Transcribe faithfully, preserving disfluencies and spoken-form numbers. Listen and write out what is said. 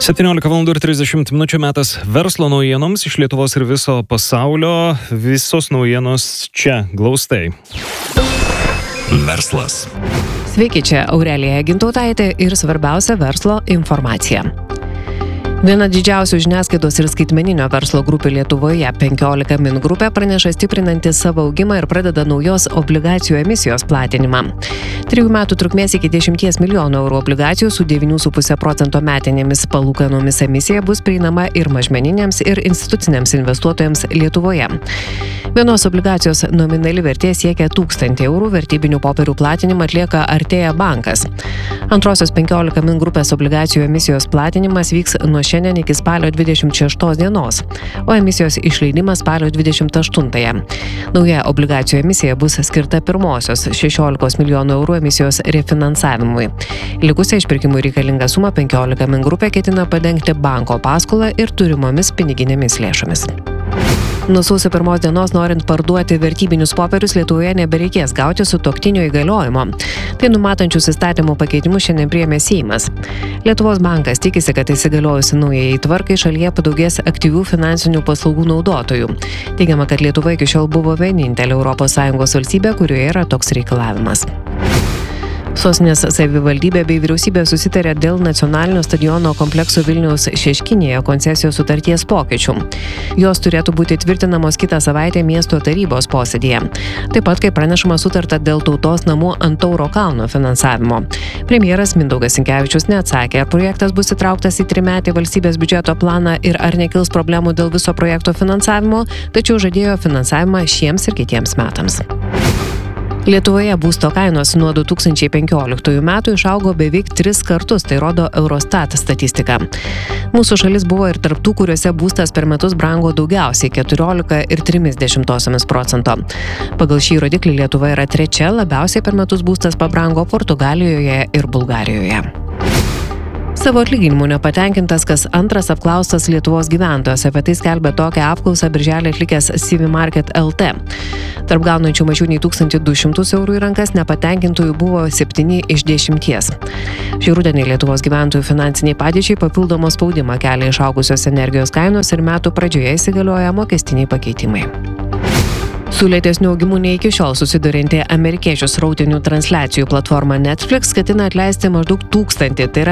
septyniolika valandų ir trisdešimt minučių metas verslo naujienoms iš Lietuvos ir viso pasaulio. Visos naujienos čia glaustai. Verslas. Sveiki, čia Aurelija Gintautaitė ir svarbiausia verslo informacija. Viena didžiausių žiniasklaidos ir skaitmeninio verslo grupių Lietuvoje, penkiolika min grupė, praneša stiprinanti savo augimą ir pradeda naujos obligacijų emisijos platinimą. Trijų metų trukmės iki dešimties milijonų eurų obligacijų su devynių su puse procento metinėmis palūkanomis emisija bus prieinama ir mažmeniniams, ir instituciniams investuotojams Lietuvoje. Vienos obligacijos nominali vertė siekia tūkstantį eurų, vertybinių popierių platinimą atlieka Artėja bankas. Antrosios penkiolika min grupės obligacijų emisijos platinimas vyks nuo šiandien iki spalio dvidešimt šeštos dienos, o emisijos išleidimas spalio dvidešimt aštuntąją. Nauja obligacijų emisija bus skirta pirmosios šešiolikos milijonų eurų emisijos refinansavimui. Likusią išpirkimui reikalingą sumą penkiolika min grupė ketina padengti banko paskolą ir turimomis piniginėmis lėšomis. Nuo sausio pirmos dienos norint parduoti vertybinius popierius Lietuvoje nebereikės gauti sutuoktinio įgaliojimo. Tai numatančius įstatymų pakeitimus šiandien priėmė Seimas. Lietuvos bankas tikisi, kad įsigaliojusi naujai tvarkai šalyje padaugės aktyvių finansinių paslaugų naudotojų. Teigiama, kad Lietuva iki šiol buvo vienintelė Europos Sąjungos valstybė, kurioje yra toks reikalavimas. Sostinės savivaldybė bei vyriausybė susitarė dėl nacionalinio stadiono komplekso Vilniaus Šeškinėje koncesijos sutarties pokyčių. Jos turėtų būti tvirtinamos kitą savaitę miesto tarybos posėdyje. Taip pat, kaip pranešama, sutarta dėl tautos namų ant Tauro kalno finansavimo. Premjeras Mindaugas Sinkevičius neatsakė, ar projektas bus įtrauktas į trimetį valstybės biudžeto planą ir ar nekils problemų dėl viso projekto finansavimo, tačiau žadėjo finansavimą šiems ir kitiems metams. Lietuvoje būsto kainos nuo du tūkstančiai penkioliktųjų metų išaugo beveik tris kartus, tai rodo Eurostat statistika. Mūsų šalis buvo ir tarp tų, kuriuose būstas per metus brango daugiausiai keturiolika ir trimis dešimtosiomis procento. Pagal šį rodiklį Lietuva yra trečia, labiausiai per metus būstas pabrango Portugalijoje ir Bulgarijoje. Savo atlyginimu nepatenkintas kas antras apklaustas Lietuvos gyventojas. Apie tai skelbia tokią apklausą birželį atlikęs C V Market L T. Tarp gaunančių mažiau nei tūkstantį du šimtus eurų į rankas nepatenkintųjų buvo septyni iš dešimties. Šį rudenį Lietuvos gyventojų finansiniai padėčiai papildomą spaudimą kelia išaugusios energijos kainos ir metų pradžioje įsigalioja mokestiniai pakeitimai. Su lėtesniu augimu nei iki šiol susidurinti amerikiečių srautinių transliacijų platforma Netflix ketina atleisti maždaug tūkstantį, tai yra